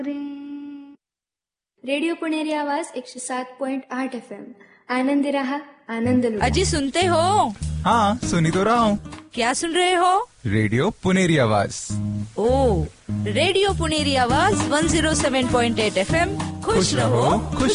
Radio Puneri आवाज 107.8 FM। Anandi रहा, आनंद लो। अजी सुनते हो? हाँ, सुनी तो रहा हूँ। क्या सुन रहे हो? रेडियो पुनेरी आवाज। ओ, रेडियो पुनेरी आवाज 107.8 FM। खुश रहो, खुश